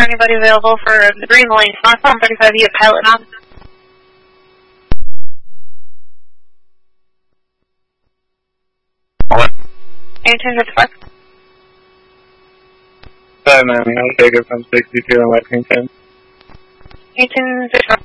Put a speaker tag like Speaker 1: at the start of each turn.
Speaker 1: anybody available for the Green Lane, Smartphone 35 via Pilot on?
Speaker 2: What?
Speaker 1: 1855.
Speaker 2: Sorry, man, I'll take it from 62 on Lexington.
Speaker 1: 1855.